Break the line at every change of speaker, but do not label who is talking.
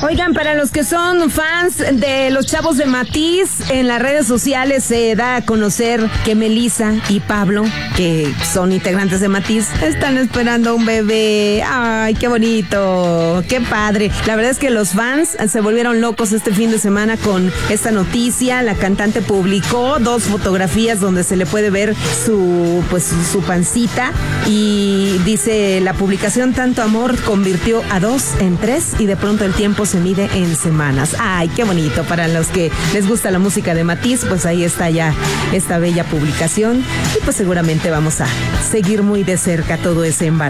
Oigan, para los que son fans de los Chavos de Matiz, en las redes sociales se da a conocer que Melissa y Pablo, que son integrantes de Matiz, están esperando un bebé. Ay, qué bonito, qué padre. La verdad es que los fans se volvieron locos este fin de semana con esta noticia. La cantante publicó 2 fotografías donde se le puede ver su pancita, y dice la publicación: tanto amor convirtió a 2 en 3 y de pronto el tiempo se mide en semanas. Ay, qué bonito. Para los que les gusta la música de Matiz, pues ahí está ya esta bella publicación, y pues seguramente vamos a seguir muy de cerca todo ese embarazo.